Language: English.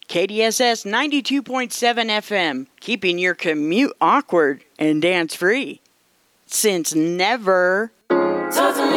KDSS 92.7 FM, keeping your commute awkward and dance-free. Since never. Talk to me.